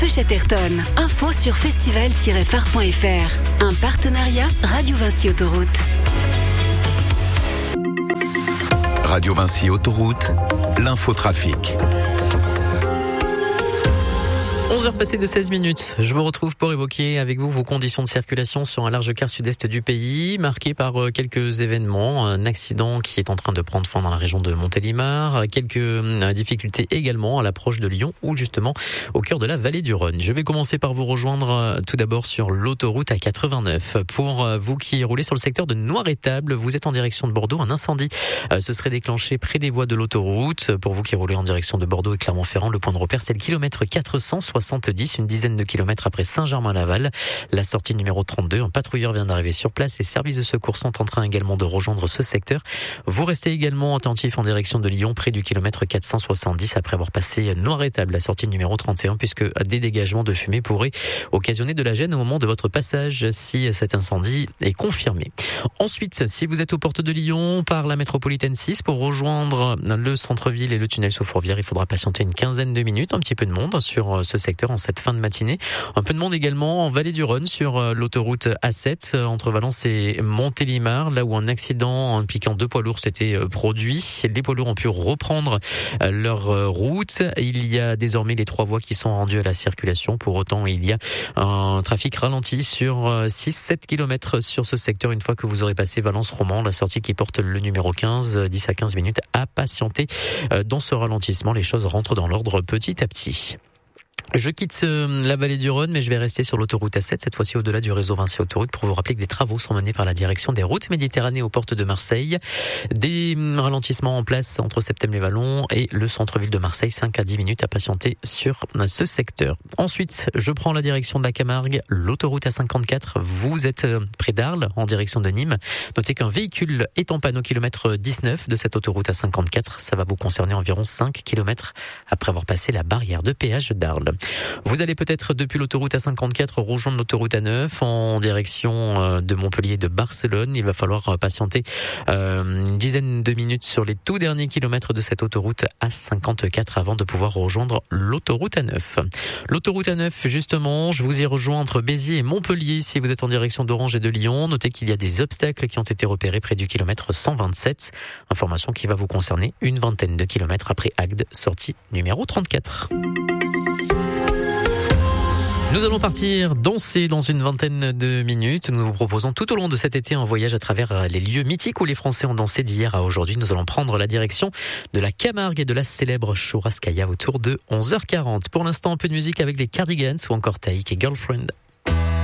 Chatterton. Info sur festival-phare.fr. Un partenariat Radio Vinci Autoroute. Radio Vinci Autoroute, l'infotrafic. 11h passées de 16 minutes. Je vous retrouve pour évoquer avec vous vos conditions de circulation sur un large quart sud-est du pays, marqué par quelques événements. Un accident qui est en train de prendre fin dans la région de Montélimar. Quelques difficultés également à l'approche de Lyon ou justement au cœur de la vallée du Rhône. Je vais commencer par vous rejoindre tout d'abord sur l'autoroute A89. Pour vous qui roulez sur le secteur de Noiretable, vous êtes en direction de Bordeaux. Un incendie se serait déclenché près des voies de l'autoroute. Pour vous qui roulez en direction de Bordeaux et Clermont-Ferrand, le point de repère c'est le kilomètre 470, une dizaine de kilomètres après Saint-Germain-Laval. La sortie numéro 32, un patrouilleur vient d'arriver sur place. Les services de secours sont en train également de rejoindre ce secteur. Vous restez également attentif en direction de Lyon, près du kilomètre 470, après avoir passé Noiretable, la sortie numéro 31, puisque des dégagements de fumée pourraient occasionner de la gêne au moment de votre passage si cet incendie est confirmé. Ensuite, si vous êtes aux portes de Lyon, par la métropolitaine 6, pour rejoindre le centre-ville et le tunnel sous Fourvière, il faudra patienter une quinzaine de minutes. Un petit peu de monde sur ce secteur en cette fin de matinée. Un peu de monde également en vallée du Rhône sur l'autoroute A7 entre Valence et Montélimar, là où un accident impliquant 2 poids lourds s'était produit. Les poids lourds ont pu reprendre leur route. Il y a désormais les 3 voies qui sont rendues à la circulation. Pour autant, il y a un trafic ralenti sur 6-7 km sur ce secteur une fois que vous aurez passé Valence-Romand, la sortie qui porte le numéro 15, 10 à 15 minutes à patienter. Dans ce ralentissement, les choses rentrent dans l'ordre petit à petit. Je quitte la vallée du Rhône, mais je vais rester sur l'autoroute A7, cette fois-ci au-delà du réseau Vinci Autoroute, pour vous rappeler que des travaux sont menés par la direction des routes Méditerranée aux portes de Marseille. Des ralentissements en place entre Septem-les-Vallons et le centre-ville de Marseille, 5 à 10 minutes à patienter sur ce secteur. Ensuite, je prends la direction de la Camargue, l'autoroute A54. Vous êtes près d'Arles, en direction de Nîmes. Notez qu'un véhicule est en panne au kilomètre 19 de cette autoroute A54. Ça va vous concerner environ 5 km après avoir passé la barrière de péage d'Arles. Vous allez peut-être depuis l'autoroute A54 rejoindre l'autoroute A9 en direction de Montpellier et de Barcelone. Il va falloir patienter une dizaine de minutes sur les tout derniers kilomètres de cette autoroute A54 avant de pouvoir rejoindre l'autoroute A9. L'autoroute A9, justement, je vous y rejoins entre Béziers et Montpellier si vous êtes en direction d'Orange et de Lyon. Notez qu'il y a des obstacles qui ont été repérés près du kilomètre 127. Information qui va vous concerner une vingtaine de kilomètres après Agde, sortie numéro 34. Nous allons partir danser dans une vingtaine de minutes. Nous vous proposons tout au long de cet été un voyage à travers les lieux mythiques où les Français ont dansé d'hier à aujourd'hui. Nous allons prendre la direction de la Camargue et de la célèbre Churrascaia autour de 11h40. Pour l'instant, un peu de musique avec les Cardigans ou encore Taïk et Girlfriend.